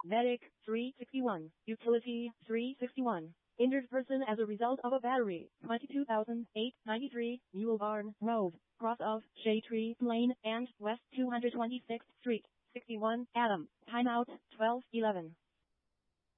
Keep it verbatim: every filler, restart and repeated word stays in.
Medic, three sixty-one. Utility, three sixty-one. Injured person as a result of a battery, twenty-two thousand eight hundred ninety-three, Mule Barn Road, cross of Shade Tree Lane and West two hundred twenty-sixth Street, sixty-one, Adam. Timeout, twelve eleven.